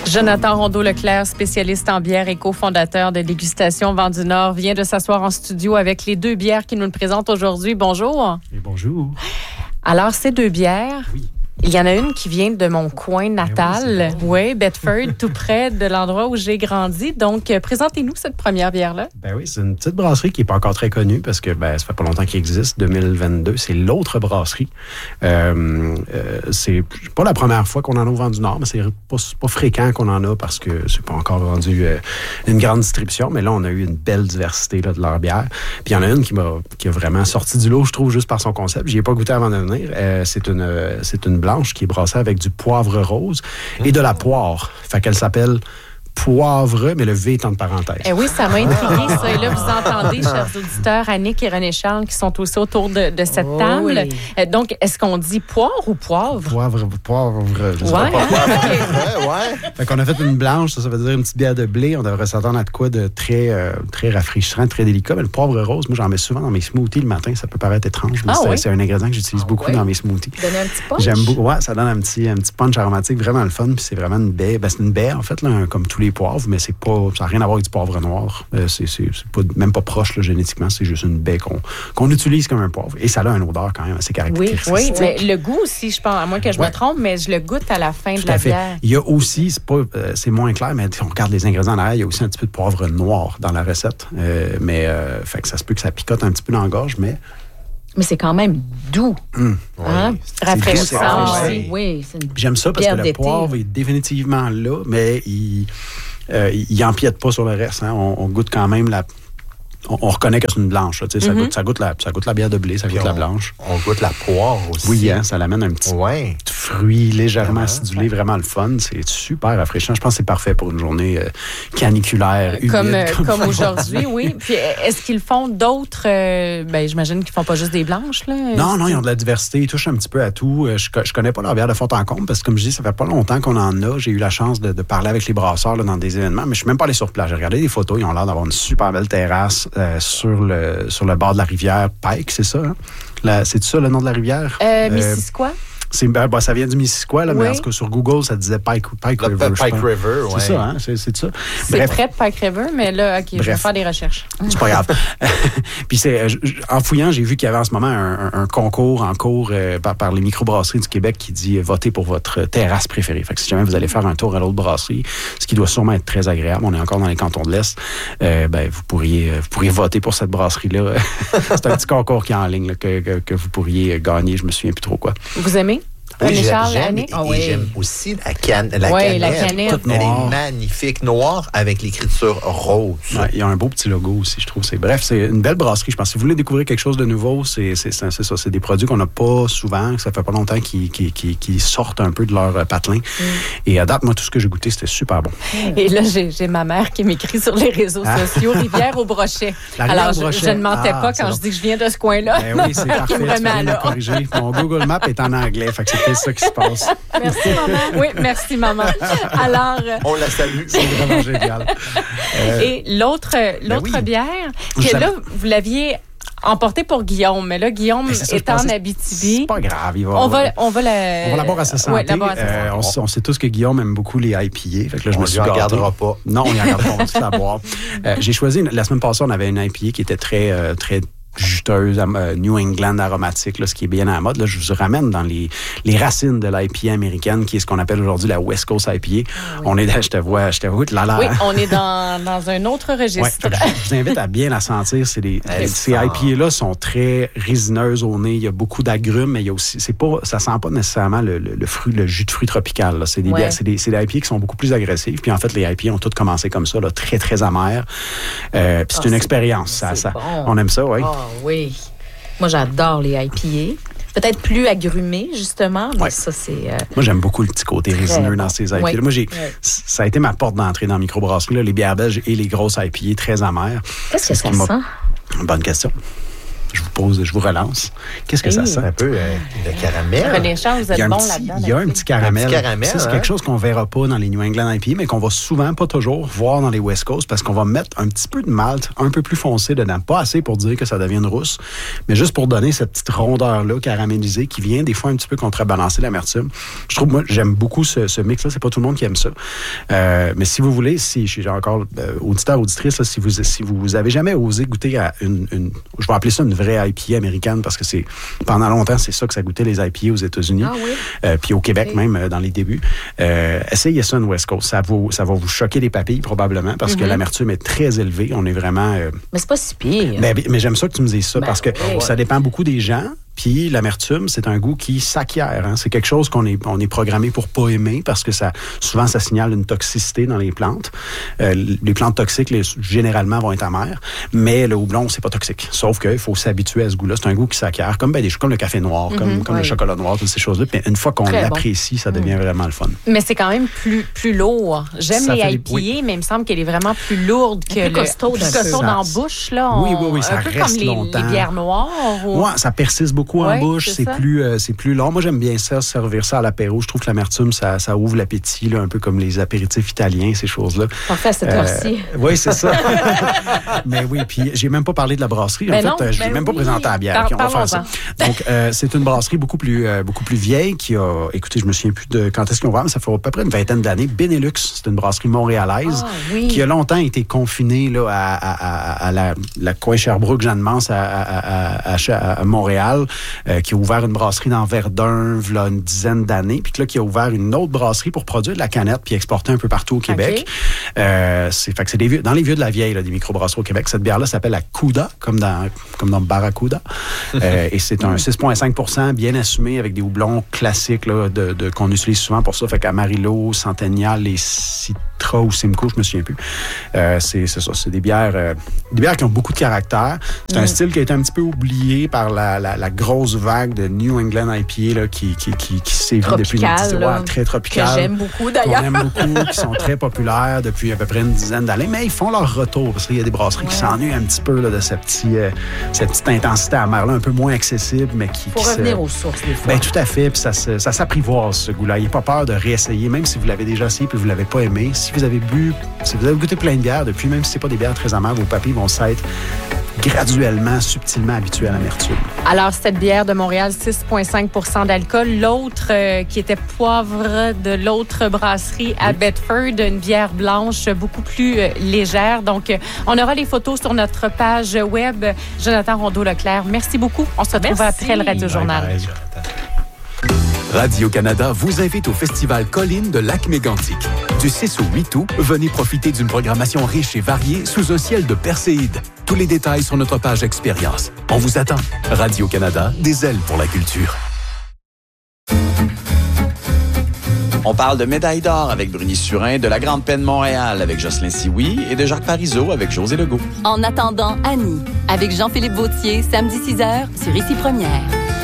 Jonathan Rondeau-Leclerc, spécialiste en bière et cofondateur de Dégustation Vent du Nord, vient de s'asseoir en studio avec les deux bières qu'il nous présente aujourd'hui. Bonjour. Et bonjour. Alors, ces deux bières, oui. Il y en a une qui vient de mon coin natal, oui, Bedford, tout près de l'endroit où j'ai grandi. Donc, présentez-nous cette première bière-là. Ben oui, c'est une petite brasserie qui n'est pas encore très connue parce que ça fait pas longtemps qu'il existe. 2022, c'est l'autre brasserie. C'est pas la première fois qu'on en a au Vent du Nord, mais c'est pas fréquent qu'on en a parce que c'est pas encore vendu une grande distribution. Mais là, on a eu une belle diversité là, de leur bière. Puis il y en a une qui a vraiment sorti du lot, je trouve, juste par son concept. J'y ai pas goûté avant de venir. C'est une blanche qui est brassée avec du poivre rose et de la poire. Fait qu'elle s'appelle Poivre, mais le V est entre parenthèses. Eh oui, ça m'a intrigué, ça. Et là, vous entendez, chers auditeurs, Annick et René-Charles qui sont aussi autour de cette table. Oui. Donc, est-ce qu'on dit poire ou poivre? Poivre. Je sais pas. Ouais. Fait qu'on a fait une blanche, ça veut dire une petite bière de blé. On devrait s'attendre à de quoi de très rafraîchissant, très délicat. Mais le poivre rose, moi, j'en mets souvent dans mes smoothies le matin. Ça peut paraître étrange, mais c'est un ingrédient que j'utilise beaucoup dans mes smoothies. Donner un petit punch? J'aime beaucoup. Ouais, ça donne un petit punch aromatique vraiment le fun. Puis c'est vraiment une baie. C'est une baie, en fait, là, comme tous les poivres, mais ça n'a rien à voir avec du poivre noir. C'est même pas proche là, génétiquement, c'est juste une baie qu'on utilise comme un poivre. Et ça a une odeur quand même assez caractéristique. Oui, mais le goût aussi, je pense, à moins que je me trompe, mais je le goûte à la fin de la bière. Il y a aussi, c'est moins clair, mais si on regarde les ingrédients en arrière, il y a aussi un petit peu de poivre noir dans la recette. Fait que ça se peut que ça picote un petit peu dans la gorge, mais c'est quand même doux. Hein? Rafraîchissant. Oui, j'aime ça parce que le poivre est définitivement là, mais il empiète pas sur le reste. Hein? On goûte quand même on reconnaît que c'est une blanche. Là, ça goûte la bière de blé, ça goûte la blanche. On goûte la poire aussi. Oui, hein, ça l'amène un petit fruit légèrement acidulé, vraiment le fun. C'est super rafraîchissant. Je pense que c'est parfait pour une journée caniculaire, humide. Comme aujourd'hui, oui. Puis est-ce qu'ils font d'autres... j'imagine qu'ils font pas juste des blanches, là? Non, ils ont de la diversité. Ils touchent un petit peu à tout. Je connais pas leur bière de fond en comble parce que, comme je dis, ça fait pas longtemps qu'on en a. J'ai eu la chance de parler avec les brasseurs là, dans des événements, mais je suis même pas allé sur place. J'ai regardé des photos. Ils ont l'air d'avoir une super belle terrasse sur le bord de la rivière Pike, c'est ça? Hein? C'est ça le nom de la rivière? Missisquoi? Ça vient du Missisquoi, là, mais en tout cas, sur Google, ça disait Pike River. Pike River, oui. C'est ça, hein? C'est ça. C'est près de Pike River, mais là, OK, je vais faire des recherches. C'est pas grave. Puis en fouillant, j'ai vu qu'il y avait en ce moment un concours en cours par les microbrasseries du Québec qui dit votez pour votre terrasse préférée. Fait que si jamais vous allez faire un tour à l'autre brasserie, ce qui doit sûrement être très agréable, on est encore dans les cantons de l'Est, vous pourriez voter pour cette brasserie-là. C'est un petit concours qui est en ligne là, que vous pourriez gagner. Je me souviens plus trop quoi. Vous aimez? Oui, j'aime aussi la canette. La canette. Elle est magnifique, noire avec l'écriture rose. Ouais, il y a un beau petit logo aussi, je trouve. Bref, c'est une belle brasserie. Je pense que si vous voulez découvrir quelque chose de nouveau, c'est ça. C'est des produits qu'on n'a pas souvent, que ça fait pas longtemps qui sortent un peu de leur patelin. Et à date, moi, tout ce que j'ai goûté, c'était super bon. Et là, j'ai ma mère qui m'écrit sur les réseaux sociaux, Rivière au Brochet. Alors, je ne mentais pas quand je dis que je viens de ce coin-là. Oui, c'est parfait. Tu viens de corriger. Mon Google Maps est en anglais, fait que c'est ça qui se passe. Merci, maman. Oui, merci, maman. Alors... on la salue. C'est vraiment génial. Et l'autre bière, que là, vous l'aviez emportée pour Guillaume, mais là, Guillaume est en Abitibi. C'est pas grave. On va la boire à sa santé. On sait tous que Guillaume aime beaucoup les IPA. Fait que là, je me suis gardé. On ne regardera pas. Non, on n'y regardera pas. On va tous la boire. J'ai choisi, la semaine passée, on avait une IPA qui était très juteuse, New England aromatique, là, ce qui est bien à la mode. Là, je vous ramène dans les racines de l'IPA américaine, qui est ce qu'on appelle aujourd'hui la West Coast IPA. Oui. On est, je te vois, là. Oui, on est dans un autre registre. Ouais, je vous invite à bien la sentir. Ces IPA-là sont très résineuses au nez. Il y a beaucoup d'agrumes, mais il y a aussi, ça sent pas nécessairement le jus de fruits tropical. Là. C'est des IPA qui sont beaucoup plus agressives. Puis en fait, les IPA ont toutes commencé comme ça, là, très, très amères. Puis c'est une expérience. Bon. On aime ça, oui. Oui. Moi, j'adore les IPA. Peut-être plus agrumés, justement, mais ça, c'est... Moi, j'aime beaucoup le petit côté résineux dans ces IPA. Oui. Moi, ça a été ma porte d'entrée dans la microbrasserie, là, les bières belges et les grosses IPA très amères. Qu'est-ce que ça sent? Bonne question. je vous relance. Qu'est-ce que ça sent? Un peu de caramel. René Charles, vous êtes bon là-dedans. Il y a un petit caramel. Ça, c'est quelque chose qu'on ne verra pas dans les New England IPA, mais qu'on va souvent, pas toujours, voir dans les West Coast parce qu'on va mettre un petit peu de malt un peu plus foncé dedans. Pas assez pour dire que ça devienne rousse, mais juste pour donner cette petite rondeur-là caramélisée qui vient des fois un petit peu contrebalancer l'amertume. Je trouve, moi, j'aime beaucoup ce mix-là. C'est pas tout le monde qui aime ça. Mais si vous voulez, si j'ai encore auditeur, auditrice, là, si vous avez jamais osé goûter à je vais appeler ça une vraie IPA américaine parce que pendant longtemps, c'est ça que ça goûtait les IPA aux États-Unis. Ah oui? Puis au Québec même, dans les débuts. Essayez ça une West Coast. Ça va vous choquer les papilles probablement parce que l'amertume est très élevée. On est vraiment... Mais c'est pas si pire. Mais j'aime ça que tu me dises ça parce que ça dépend beaucoup des gens. Puis l'amertume, c'est un goût qui s'acquiert. Hein. C'est quelque chose qu'on est programmé pour pas aimer parce que souvent, ça signale une toxicité dans les plantes. Les plantes toxiques, généralement, vont être amères. Mais le houblon, c'est pas toxique. Sauf qu'il faut s'habituer à ce goût-là. C'est un goût qui s'acquiert, comme le café noir, comme le chocolat noir, toutes ces choses-là. Puis une fois qu'on l'apprécie, ça devient vraiment le fun. Mais c'est quand même plus lourd. J'aime les IPA, mais il me semble qu'elle est vraiment plus lourde que le costaud dans la bouche. Là. Oui, ça reste comme longtemps. Les bières noires. Ouais, ça persiste beaucoup en bouche. C'est plus long. Moi, j'aime bien ça, servir ça à l'apéro. Je trouve que l'amertume, ça ouvre l'appétit, là, un peu comme les apéritifs italiens, ces choses-là. Parfait, cette heure-ci. Oui, c'est ça. Mais oui, puis j'ai même pas parlé de la brasserie. En fait, je l'ai même pas présenté à la bière. On va faire ça. Donc, c'est une brasserie beaucoup plus vieille qui a... Écoutez, je me souviens plus de quand est-ce qu'ils ont ouvert, mais ça fait à peu près une vingtaine d'années. Benelux, c'est une brasserie montréalaise qui a longtemps été confinée là, à la coin Sherbrooke-Jeanne-Mance à Montréal, qui a ouvert une brasserie dans Verdun il y a une dizaine d'années, puis là, qui a ouvert une autre brasserie pour produire de la canette puis exporter un peu partout au Québec. Fait que c'est dans les vieux de la vieille, là, des microbrasseries au Québec. Cette bière-là s'appelle la Cuda, comme dans Barracuda. Et c'est un 6,5% bien assumé avec des houblons classiques là, qu'on utilise souvent pour ça. Fait qu'Amarillo, Centennial et Citra ou Simcoe, je me souviens plus. C'est ça. C'est des bières qui ont beaucoup de caractère. C'est un style qui a été un petit peu oublié par la grosse vague de New England IPA là, qui sévit depuis une dizaine d'années. Très tropical. Que j'aime beaucoup d'ailleurs. Qu'on aime beaucoup, qui sont très populaires depuis à peu près une dizaine d'années. Mais ils font leur retour parce qu'il y a des brasseries qui s'ennuient un petit peu là, de cette petite intensité amère-là, un peu moins accessible, mais qui... Faut revenir aux sources des fois. Bien, tout à fait. Puis ça s'apprivoise, ce goût-là. Il n'y a pas peur de réessayer, même si vous l'avez déjà essayé puis vous ne l'avez pas aimé. Si vous avez goûté plein de bières depuis, même si ce n'est pas des bières très amères, vos papilles vont s'être graduellement, subtilement habitués à l'amertume. Alors, cette bière de Montréal, 6,5% d'alcool. L'autre, qui était poivre de l'autre brasserie à Bedford, une bière blanche beaucoup plus légère. Donc, on aura les photos sur notre page web. Jonathan Rondeau-Leclerc, merci beaucoup. On se retrouve après le Radio-Journal. Radio-Canada vous invite au Festival Colline de Lac-Mégantic. Du 6 au 8 août, venez profiter d'une programmation riche et variée sous un ciel de perséides. Tous les détails sur notre page Expérience. On vous attend. Radio-Canada, des ailes pour la culture. On parle de médaille d'or avec Bruni Surin, de la Grande Peine Montréal avec Jocelyn Sioui et de Jacques Parizeau avec José Legault. En attendant Annie, avec Jean-Philippe Vautier, samedi 6h sur Ici Première.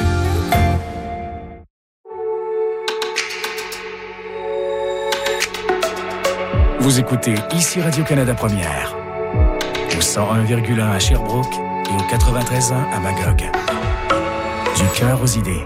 Vous écoutez Ici Radio-Canada Première, au 101,1 à Sherbrooke et au 93.1 à Magog. Du cœur aux idées.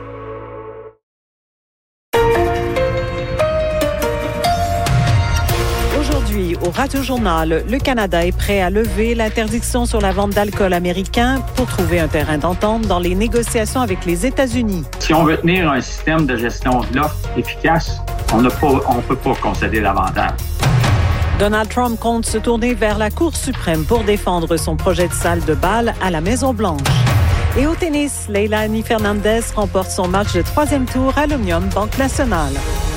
Aujourd'hui, au Radio-Journal, le Canada est prêt à lever l'interdiction sur la vente d'alcool américain pour trouver un terrain d'entente dans les négociations avec les États-Unis. Si on veut tenir un système de gestion de l'offre efficace, on ne peut pas concéder davantage. Donald Trump compte se tourner vers la Cour suprême pour défendre son projet de salle de bal à la Maison-Blanche. Et au tennis, Leilani Fernandez remporte son match de 3e tour à l'Omnium Banque Nationale.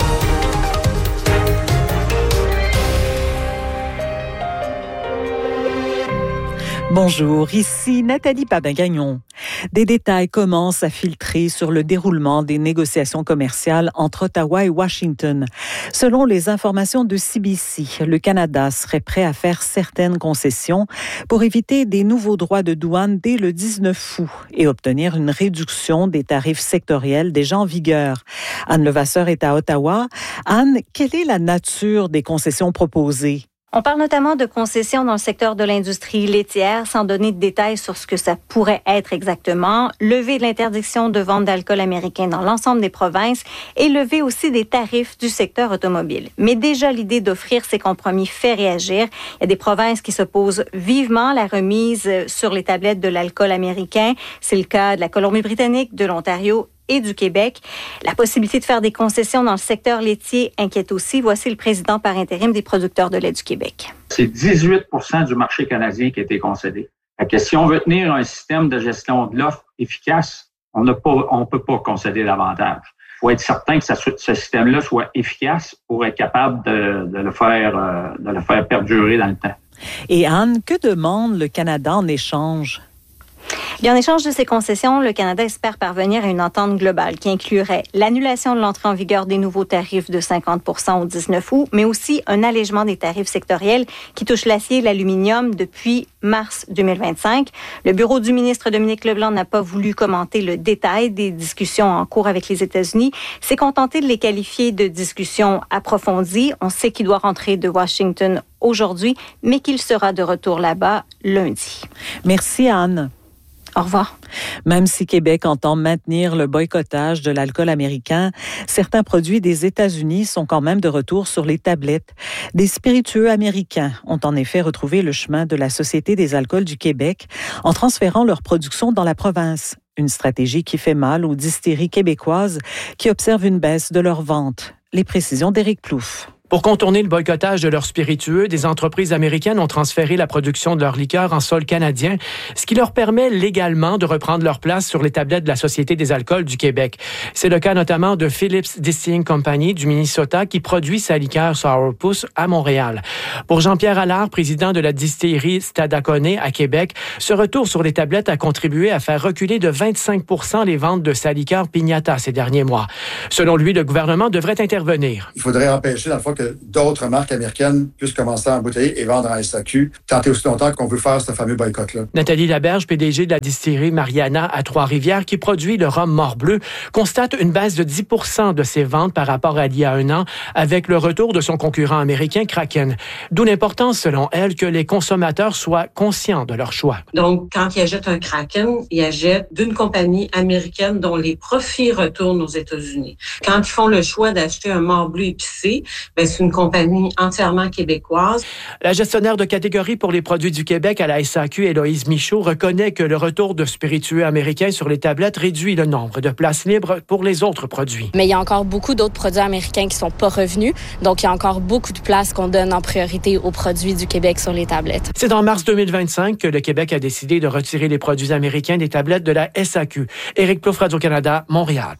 Bonjour, ici Nathalie Papin-Gagnon. Des détails commencent à filtrer sur le déroulement des négociations commerciales entre Ottawa et Washington. Selon les informations de CBC, le Canada serait prêt à faire certaines concessions pour éviter des nouveaux droits de douane dès le 19 août et obtenir une réduction des tarifs sectoriels déjà en vigueur. Anne Levasseur est à Ottawa. Anne, quelle est la nature des concessions proposées? On parle notamment de concessions dans le secteur de l'industrie laitière, sans donner de détails sur ce que ça pourrait être exactement. Levée de l'interdiction de vente d'alcool américain dans l'ensemble des provinces et levée aussi des tarifs du secteur automobile. Mais déjà, l'idée d'offrir ces compromis fait réagir. Il y a des provinces qui s'opposent vivement à la remise sur les tablettes de l'alcool américain. C'est le cas de la Colombie-Britannique, de l'Ontario et du Québec. La possibilité de faire des concessions dans le secteur laitier inquiète aussi. Voici le président par intérim des producteurs de lait du Québec. C'est 18 % du marché canadien qui a été concédé. Si on veut tenir un système de gestion de l'offre efficace, on ne peut pas concéder davantage. Il faut être certain que ce système-là soit efficace pour être capable de le faire perdurer dans le temps. Et Anne, que demande le Canada en échange? Bien, en échange de ces concessions, le Canada espère parvenir à une entente globale qui inclurait l'annulation de l'entrée en vigueur des nouveaux tarifs de 50 % au 19 août, mais aussi un allègement des tarifs sectoriels qui touchent l'acier et l'aluminium depuis mars 2025. Le bureau du ministre Dominique Leblanc n'a pas voulu commenter le détail des discussions en cours avec les États-Unis. S'est contenté de les qualifier de discussions approfondies. On sait qu'il doit rentrer de Washington aujourd'hui, mais qu'il sera de retour là-bas lundi. Merci, Anne. Au revoir. Même si Québec entend maintenir le boycottage de l'alcool américain, certains produits des États-Unis sont quand même de retour sur les tablettes. Des spiritueux américains ont en effet retrouvé le chemin de la Société des alcools du Québec en transférant leur production dans la province. Une stratégie qui fait mal aux distilleries québécoises qui observent une baisse de leurs ventes. Les précisions d'Éric Plouffe. Pour contourner le boycottage de leurs spiritueux, des entreprises américaines ont transféré la production de leurs liqueurs en sol canadien, ce qui leur permet légalement de reprendre leur place sur les tablettes de la Société des alcools du Québec. C'est le cas notamment de Phillips Distilling Company du Minnesota qui produit sa liqueur Sourpuss à Montréal. Pour Jean-Pierre Allard, président de la distillerie Stadacone à Québec, ce retour sur les tablettes a contribué à faire reculer de 25 % les ventes de sa liqueur Piñata ces derniers mois. Selon lui, le gouvernement devrait intervenir. Il faudrait empêcher, dans le fond, que d'autres marques américaines puissent commencer à embouteiller et vendre en SAQ, tant et aussi longtemps qu'on veut faire ce fameux boycott-là. Nathalie Laberge, PDG de la distillerie Mariana à Trois-Rivières, qui produit le rhum Morbleu, constate une baisse de 10 % de ses ventes par rapport à il y a un an, avec le retour de son concurrent américain Kraken. D'où l'importance, selon elle, que les consommateurs soient conscients de leur choix. Donc, quand ils achètent un Kraken, ils achètent d'une compagnie américaine dont les profits retournent aux États-Unis. Quand ils font le choix d'acheter un Morbleu épicé, c'est une compagnie entièrement québécoise. La gestionnaire de catégorie pour les produits du Québec à la SAQ, Héloïse Michaud, reconnaît que le retour de spiritueux américains sur les tablettes réduit le nombre de places libres pour les autres produits. Mais il y a encore beaucoup d'autres produits américains qui sont pas revenus. Donc, il y a encore beaucoup de places qu'on donne en priorité aux produits du Québec sur les tablettes. C'est en mars 2025 que le Québec a décidé de retirer les produits américains des tablettes de la SAQ. Éric Plouffe, Radio-Canada, Montréal.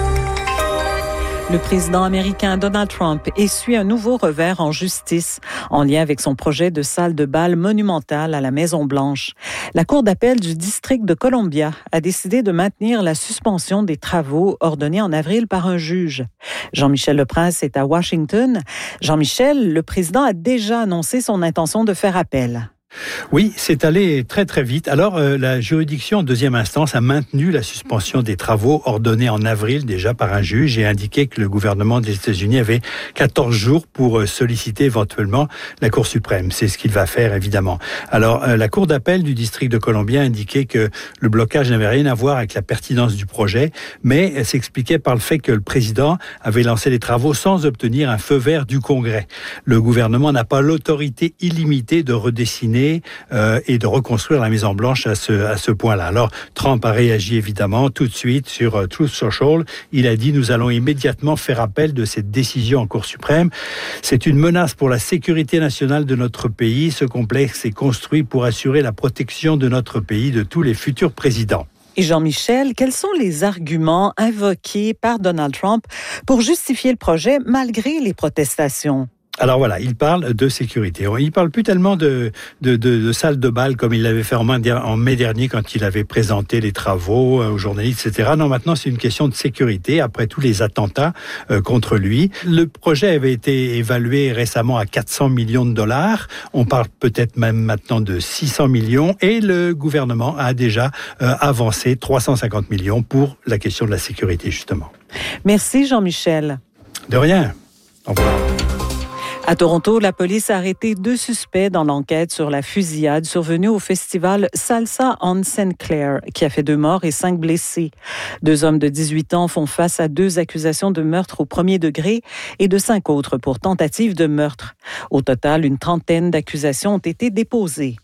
Le président américain Donald Trump essuie un nouveau revers en justice en lien avec son projet de salle de bal monumentale à la Maison-Blanche. La Cour d'appel du district de Columbia a décidé de maintenir la suspension des travaux ordonnés en avril par un juge. Jean-Michel Leprince est à Washington. Jean-Michel, le président a déjà annoncé son intention de faire appel. Oui, c'est allé très, très vite. Alors, la juridiction en deuxième instance a maintenu la suspension des travaux ordonnés en avril déjà par un juge et indiqué que le gouvernement des États-Unis avait 14 jours pour solliciter éventuellement la Cour suprême. C'est ce qu'il va faire, évidemment. Alors, la Cour d'appel du district de Columbia a indiqué que le blocage n'avait rien à voir avec la pertinence du projet, mais s'expliquait par le fait que le président avait lancé les travaux sans obtenir un feu vert du Congrès. Le gouvernement n'a pas l'autorité illimitée de redessiner et de reconstruire la Maison-Blanche à ce point-là. Alors, Trump a réagi évidemment tout de suite sur Truth Social. Il a dit « Nous allons immédiatement faire appel de cette décision en Cour suprême. C'est une menace pour la sécurité nationale de notre pays. Ce complexe est construit pour assurer la protection de notre pays de tous les futurs présidents. » Et Jean-Michel, quels sont les arguments invoqués par Donald Trump pour justifier le projet malgré les protestations? Alors voilà, il parle de sécurité. Il parle plus tellement de salle de bal comme il l'avait fait en mai dernier quand il avait présenté les travaux aux journalistes, etc. Non, maintenant c'est une question de sécurité après tous les attentats contre lui. Le projet avait été évalué récemment à 400 millions de dollars. On parle peut-être même maintenant de 600 millions et le gouvernement a déjà avancé 350 millions pour la question de la sécurité justement. Merci Jean-Michel. De rien. Au revoir. À Toronto, la police a arrêté 2 suspects dans l'enquête sur la fusillade survenue au festival Salsa on St. Clair, qui a fait 2 morts et 5 blessés. 2 hommes de 18 ans font face à 2 accusations de meurtre au premier degré et de 5 autres pour tentative de meurtre. Au total, une trentaine d'accusations ont été déposées.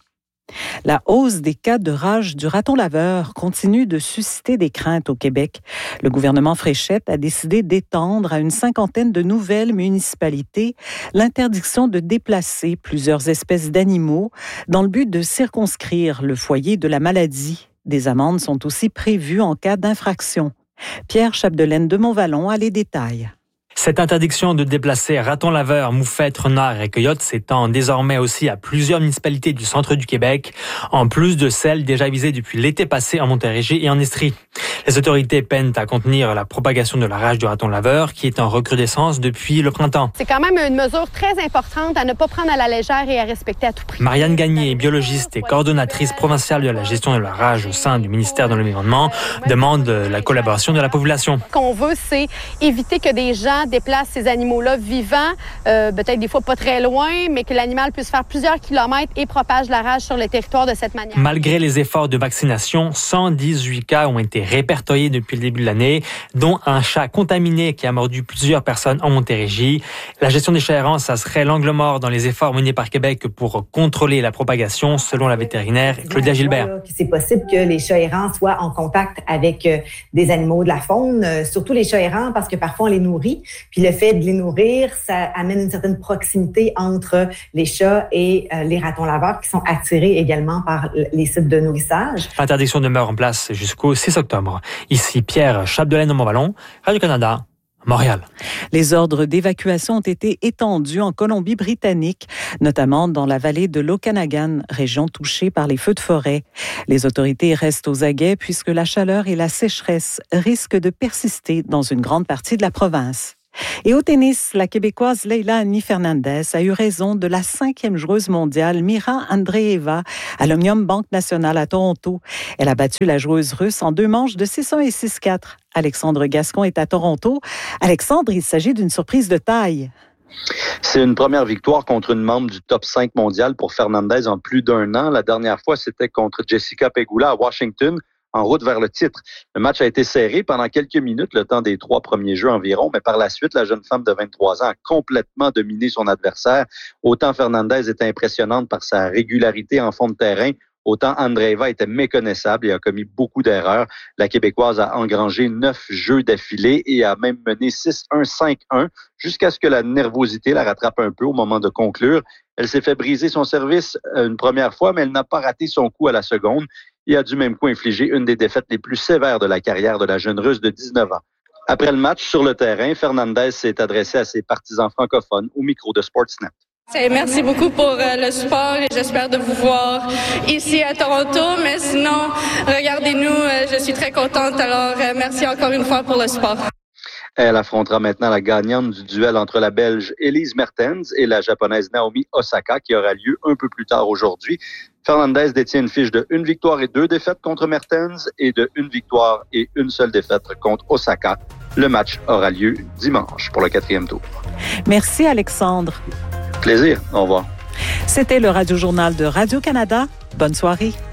La hausse des cas de rage du raton laveur continue de susciter des craintes au Québec. Le gouvernement Fréchette a décidé d'étendre à une 50aine de nouvelles municipalités l'interdiction de déplacer plusieurs espèces d'animaux dans le but de circonscrire le foyer de la maladie. Des amendes sont aussi prévues en cas d'infraction. Pierre Chapdelaine de Montvallon a les détails. Cette interdiction de déplacer ratons laveurs, moufettes, renards et coyotes s'étend désormais aussi à plusieurs municipalités du centre du Québec, en plus de celles déjà visées depuis l'été passé en Montérégie et en Estrie. Les autorités peinent à contenir la propagation de la rage du raton laveur qui est en recrudescence depuis le printemps. C'est quand même une mesure très importante à ne pas prendre à la légère et à respecter à tout prix. Marianne Gagné, biologiste et coordonnatrice provinciale de la gestion de la rage au sein du ministère de l'Environnement, demande la collaboration de la population. Ce qu'on veut, c'est éviter que des gens déplacent ces animaux-là vivants, peut-être des fois pas très loin, mais que l'animal puisse faire plusieurs kilomètres et propage la rage sur le territoire de cette manière. Malgré les efforts de vaccination, 118 cas ont été répertoriés depuis le début de l'année, dont un chat contaminé qui a mordu plusieurs personnes en Montérégie. La gestion des chats errants, ça serait l'angle mort dans les efforts menés par Québec pour contrôler la propagation, selon la vétérinaire Claudia Gilbert. C'est possible que les chats errants soient en contact avec des animaux de la faune, surtout les chats errants, parce que parfois on les nourrit. Puis le fait de les nourrir, ça amène une certaine proximité entre les chats et les ratons laveurs qui sont attirés également par les sites de nourrissage. L'interdiction demeure en place jusqu'au 6 octobre. Ici Pierre Chapdelaine de Montvallon, Radio-Canada, Montréal. Les ordres d'évacuation ont été étendus en Colombie-Britannique, notamment dans la vallée de l'Okanagan, région touchée par les feux de forêt. Les autorités restent aux aguets puisque la chaleur et la sécheresse risquent de persister dans une grande partie de la province. Et au tennis, la Québécoise Leila Annie Fernandez a eu raison de la 5e joueuse mondiale Mira Andreeva à l'Omnium Banque Nationale à Toronto. Elle a battu la joueuse russe en 2 manches de 6-1 et 6-4. Alexandre Gascon est à Toronto. Alexandre, il s'agit d'une surprise de taille. C'est une première victoire contre une membre du top 5 mondial pour Fernandez en plus d'1 an. La dernière fois, c'était contre Jessica Pegula à Washington, en route vers le titre. Le match a été serré pendant quelques minutes, le temps des 3 premiers jeux environ, mais par la suite, la jeune femme de 23 ans a complètement dominé son adversaire. Autant Fernandez était impressionnante par sa régularité en fond de terrain, autant Andreeva était méconnaissable et a commis beaucoup d'erreurs. La Québécoise a engrangé 9 jeux d'affilée et a même mené 6-1, 5-1, jusqu'à ce que la nervosité la rattrape un peu au moment de conclure. Elle s'est fait briser son service une première fois, mais elle n'a pas raté son coup à la seconde et a du même coup infligé une des défaites les plus sévères de la carrière de la jeune Russe de 19 ans. Après le match, sur le terrain, Fernandez s'est adressé à ses partisans francophones au micro de Sportsnet. Merci beaucoup pour le support et j'espère de vous voir ici à Toronto. Mais sinon, regardez-nous, je suis très contente. Alors, merci encore une fois pour le support. Elle affrontera maintenant la gagnante du duel entre la Belge Elise Mertens et la Japonaise Naomi Osaka qui aura lieu un peu plus tard aujourd'hui. Fernandez détient une fiche de 1 victoire et 2 défaites contre Mertens et de 1 victoire et 1 seule défaite contre Osaka. Le match aura lieu dimanche pour le 4e tour. Merci Alexandre. Plaisir. Au revoir. C'était le Radio-Journal de Radio-Canada. Bonne soirée.